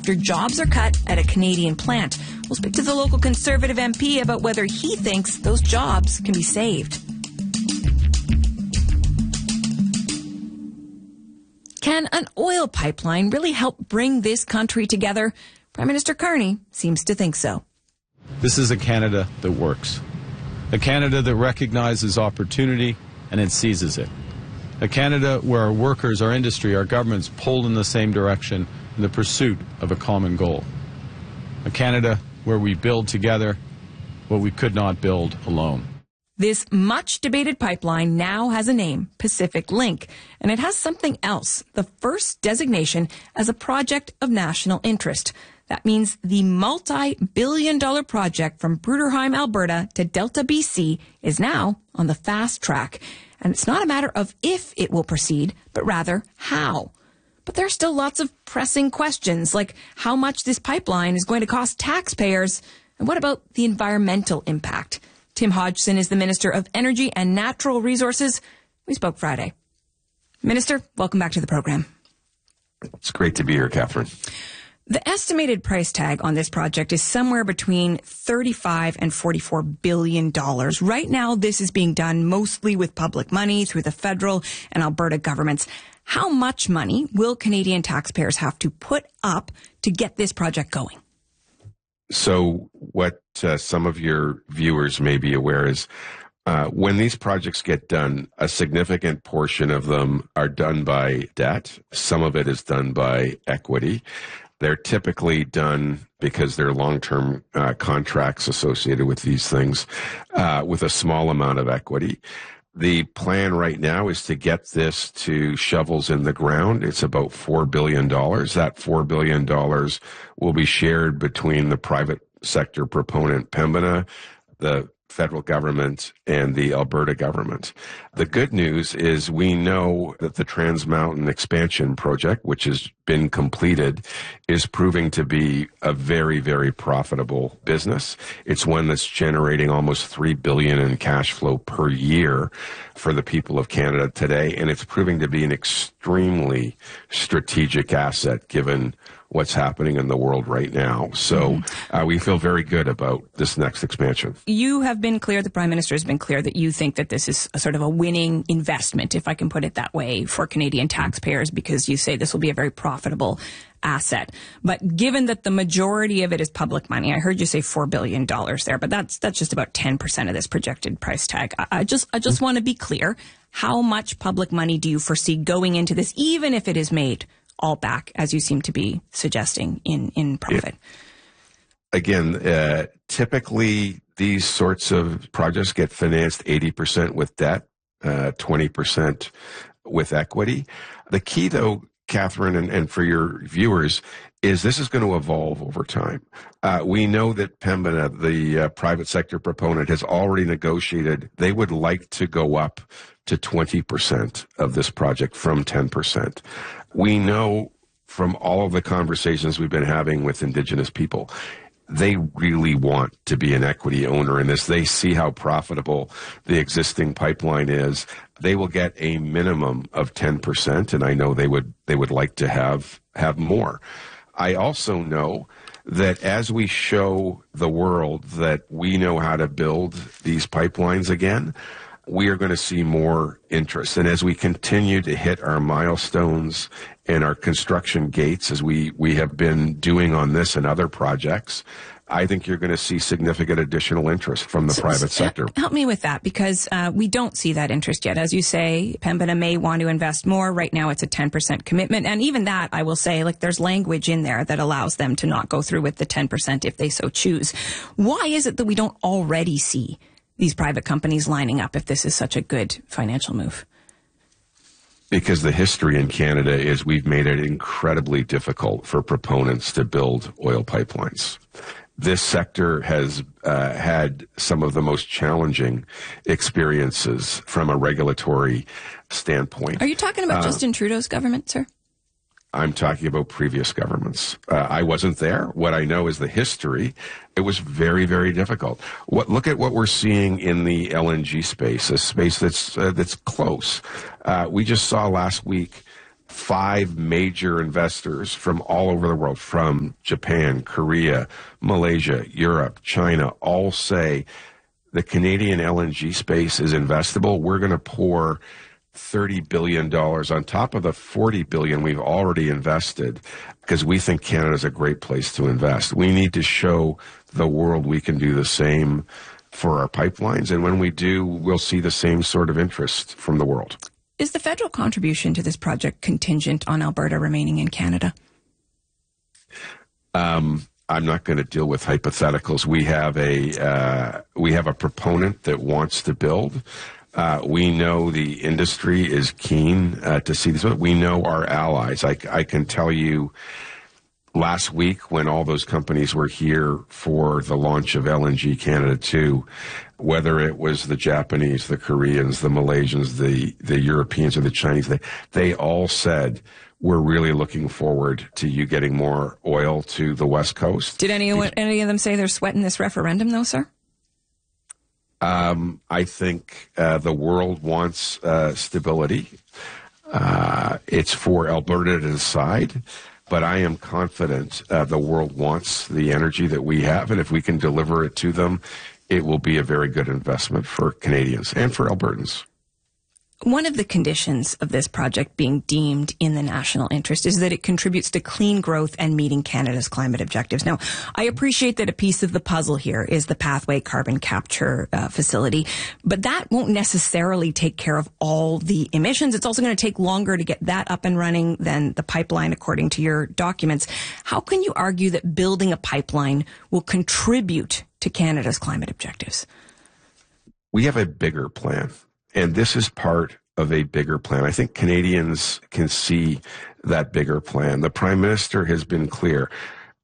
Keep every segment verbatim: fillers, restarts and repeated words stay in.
after jobs are cut at a Canadian plant. We'll speak to the local Conservative M P about whether he thinks those jobs can be saved. Can an oil pipeline really help bring this country together? Prime Minister Carney seems to think so. This is a Canada that works. A Canada that recognizes opportunity and it seizes it. A Canada where our workers, our industry, our governments pull in the same direction in the pursuit of a common goal. A Canada where we build together what we could not build alone. This much-debated pipeline now has a name, Pacific Link, and it has something else, the first designation as a project of national interest. That means the multi-billion dollar project from Bruderheim, Alberta to Delta, B C is now on the fast track. And it's not a matter of if it will proceed, but rather how. But there are still lots of pressing questions, like how much this pipeline is going to cost taxpayers, and what about the environmental impact? Tim Hodgson is the Minister of Energy and Natural Resources. We spoke Friday. Minister, welcome back to the program. It's great to be here, Catherine. The estimated price tag on this project is somewhere between thirty-five and forty-four billion dollars. Right now, this is being done mostly with public money through the federal and Alberta governments. How much money will Canadian taxpayers have to put up to get this project going? So what uh, some of your viewers may be aware is uh, when these projects get done, a significant portion of them are done by debt. Some of it is done by equity. They're typically done because they're long-term uh, contracts associated with these things uh, with a small amount of equity. The plan right now is to get this to shovels in the ground. It's about four billion dollars. That four billion dollars will be shared between the private sector proponent, Pembina, the federal government, and the Alberta government. The good news is we know that the Trans Mountain Expansion Project, which has been completed, is proving to be a very, very profitable business. It's one that's generating almost three billion dollars in cash flow per year for the people of Canada today, and it's proving to be an extremely strategic asset given what's happening in the world right now. So mm-hmm. uh, we feel very good about this next expansion. You have been clear, the Prime Minister has been clear that you think that this is a sort of a winning investment, if I can put it that way, for Canadian taxpayers, because you say this will be a very profitable asset. But given that the majority of it is public money, I heard you say four billion dollars there, but that's that's just about ten percent of this projected price tag. I, I just I just mm-hmm. want to be clear. How much public money do you foresee going into this, even if it is made all back, as you seem to be suggesting, in, in profit? Yeah. Again, uh, typically these sorts of projects get financed eighty percent with debt, uh, twenty percent with equity. The key, though, Catherine, and, and for your viewers, is this is going to evolve over time. Uh, we know that Pembina, the uh, private sector proponent, has already negotiated. They would like to go up to twenty percent of this project from ten percent. We know from all of the conversations we've been having with Indigenous people, they really want to be an equity owner in this. They see how profitable the existing pipeline is. They will get a minimum of ten percent, and I know they would they would like to have have more. I also know that as we show the world that we know how to build these pipelines again, we are going to see more interest. And as we continue to hit our milestones and our construction gates, as we, we have been doing on this and other projects, I think you're going to see significant additional interest from the so, private so sector. Help me with that, because uh, we don't see that interest yet. As you say, Pembina may want to invest more. Right now it's a ten percent commitment. And even that, I will say, like, there's language in there that allows them to not go through with the ten percent if they so choose. Why is it that we don't already see these private companies lining up if this is such a good financial move? Because the history in Canada is we've made it incredibly difficult for proponents to build oil pipelines. This sector has uh, had some of the most challenging experiences from a regulatory standpoint. Are you talking about uh, Justin Trudeau's government, sir? I'm talking about previous governments. Uh, I wasn't there. What I know is the history. It was very, very difficult. What, look at what we're seeing in the L N G space, a space that's uh, that's close. Uh, we just saw last week five major investors from all over the world, from Japan, Korea, Malaysia, Europe, China, all say the Canadian L N G space is investable. We're going to pour thirty billion dollars on top of the forty billion dollars we've already invested because we think Canada is a great place to invest. We need to show the world we can do the same for our pipelines. And when we do, we'll see the same sort of interest from the world. Is the federal contribution to this project contingent on Alberta remaining in Canada? Um, I'm not going to deal with hypotheticals. We have a uh, we have a proponent that wants to build. Uh, we know the industry is keen uh, to see this. We know our allies. I, I can tell you, last week when all those companies were here for the launch of L N G Canada two, whether it was the Japanese, the Koreans, the Malaysians, the, the Europeans, or the Chinese, they, they all said, we're really looking forward to you getting more oil to the West Coast. Did any, any of them say they're sweating this referendum, though, sir? Um, I think uh, the world wants uh, stability. Uh, it's for Alberta to decide. But I am confident uh, the world wants the energy that we have, and if we can deliver it to them, it will be a very good investment for Canadians and for Albertans. One of the conditions of this project being deemed in the national interest is that it contributes to clean growth and meeting Canada's climate objectives. Now, I appreciate that a piece of the puzzle here is the Pathway carbon capture uh, facility, but that won't necessarily take care of all the emissions. It's also going to take longer to get that up and running than the pipeline, according to your documents. How can you argue that building a pipeline will contribute to Canada's climate objectives? We have a bigger plan. And this is part of a bigger plan. I think Canadians can see that bigger plan. The Prime Minister has been clear.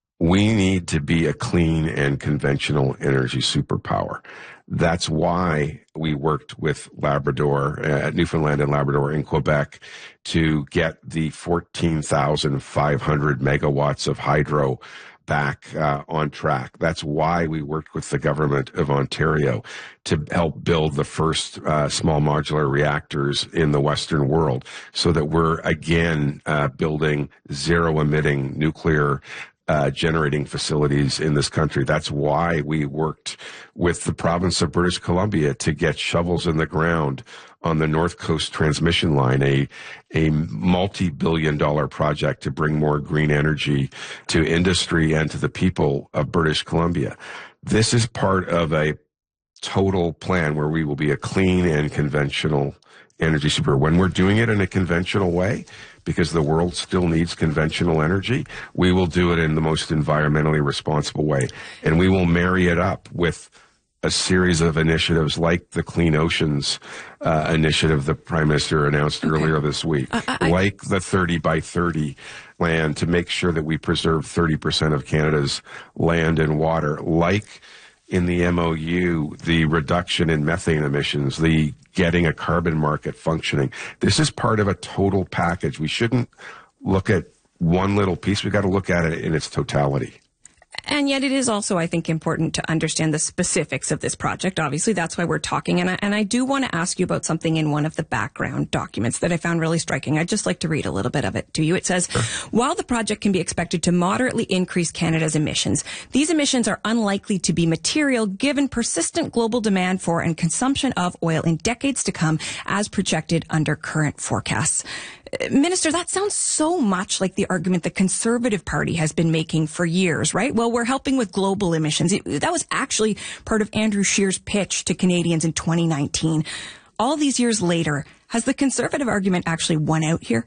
We need to be a clean and conventional energy superpower. That's why we worked with Labrador, uh, Newfoundland and Labrador in Quebec to get the fourteen thousand five hundred megawatts of hydro back uh, on track. That's why we worked with the government of Ontario to help build the first uh, small modular reactors in the Western world, so that we're again uh, building zero emitting nuclear uh, generating facilities in this country. That's why we worked with the province of British Columbia to get shovels in the ground on the North Coast transmission line, a a multi-billion dollar project to bring more green energy to industry and to the people of British Columbia. This is part of a total plan where we will be a clean and conventional energy super. When we're doing it in a conventional way, because the world still needs conventional energy, we will do it in the most environmentally responsible way. And we will marry it up with a series of initiatives like the Clean Oceans uh, initiative the Prime Minister announced okay. earlier this week, I, I, like the thirty by thirty plan to make sure that we preserve thirty percent of Canada's land and water, like in the M O U, the reduction in methane emissions, the getting a carbon market functioning. This is part of a total package. We shouldn't look at one little piece. We've got to look at it in its totality. And yet it is also, I think, important to understand the specifics of this project. Obviously, that's why we're talking. And I, and I do want to ask you about something in one of the background documents that I found really striking. I'd just like to read a little bit of it to you. It says, sure. While the project can be expected to moderately increase Canada's emissions, these emissions are unlikely to be material given persistent global demand for and consumption of oil in decades to come, as projected under current forecasts. Minister, that sounds so much like the argument the Conservative Party has been making for years, right? Well, we're helping with global emissions. It, that was actually part of Andrew Scheer's pitch to Canadians in twenty nineteen. All these years later, has the Conservative argument actually won out here?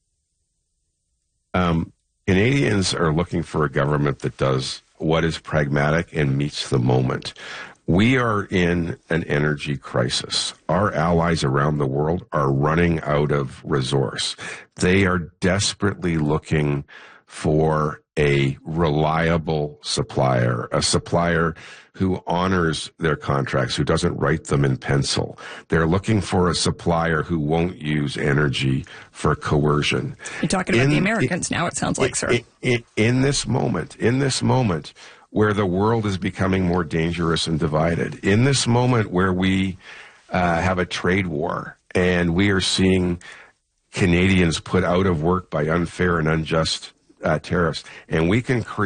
Um, Canadians are looking for a government that does what is pragmatic and meets the moment. We are in an energy crisis. Our allies around the world are running out of resource. They are desperately looking for a reliable supplier, a supplier who honors their contracts, who doesn't write them in pencil. They're looking for a supplier who won't use energy for coercion. You're talking about in, the Americans in, now, it sounds like, in, sir. In, in this moment, in this moment, where the world is becoming more dangerous and divided, in this moment where we uh, have a trade war and we are seeing Canadians put out of work by unfair and unjust uh, tariffs. And we can create